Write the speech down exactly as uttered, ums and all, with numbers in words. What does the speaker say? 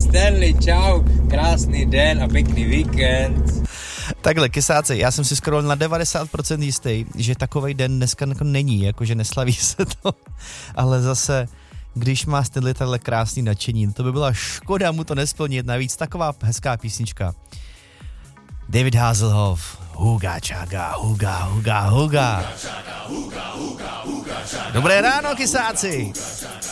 Stanley, čau, krásný den a pěkný víkend. Takhle, kysáci, já jsem si skoro na devadesát procent jistý, že takovej den dneska jako není, jakože neslaví se to, ale zase, když má Stanley takhle krásný nadšení, to by byla škoda mu to nesplnit, navíc taková hezká písnička. David Hasselhoff, Huga Chaga, Huga, Huga, Huga. Dobré ráno, kysáci.